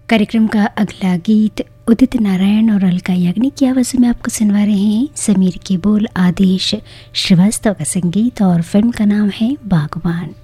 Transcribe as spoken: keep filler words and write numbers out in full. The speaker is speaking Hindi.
कार्यक्रम का अगला गीत उदित नारायण और अलका याग्निक की आवाज़ में आपको सुनवा रहे हैं। समीर के बोल, आदेश श्रीवास्तव का संगीत और फिल्म का नाम है बागबान।